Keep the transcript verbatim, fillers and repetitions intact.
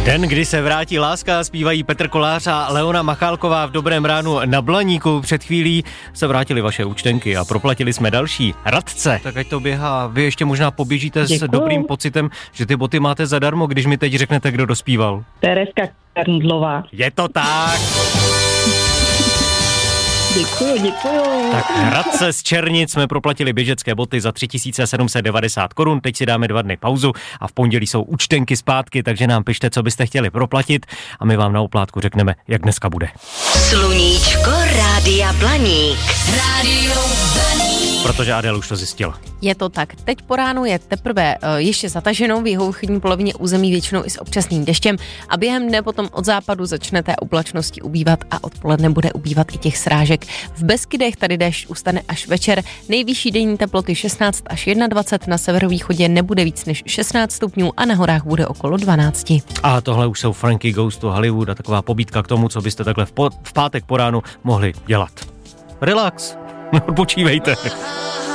Den, kdy se vrátí láska, zpívají Petr Kolář a Leona Machálková v Dobrém ránu na Blaníku. Před chvílí se vrátily vaše účtenky a proplatili jsme další. Radce, tak ať to běhá. Vy ještě možná poběžíte Děkuju. s dobrým pocitem, že ty boty máte zadarmo, když mi teď řeknete, kdo dospíval. Tereska Karndlová. Je to tak. Děkuju, děkuju. Tak Radce z Černic jsme proplatili běžecké boty za tři tisíce sedm set devadesát korun, teď si dáme dva dny pauzu a v pondělí jsou účtenky zpátky, takže nám pište, co byste chtěli proplatit a my vám na oplátku řekneme, jak dneska bude. Sluníčko Rádia Blaník. Rádio Blaník. Protože Adel už to zjistila. Je to tak. Teď po ránu je teprve uh, ještě zataženo v jihovýchodní polovině území většinou i s občasným deštěm a během dne potom od západu začne té oblačnosti ubývat a odpoledne bude ubývat i těch srážek. V Beskydech tady déšť ustane až večer. Nejvyšší denní teploty šestnáct až dvacet jedna, na severovýchodě nebude víc než šestnáct stupňů a na horách bude okolo dvanáct. A tohle už jsou Frankie Goes to Hollywood a taková pobídka k tomu, co byste takhle v, po, v pátek po ránu mohli dělat. Relax, odpočívejte.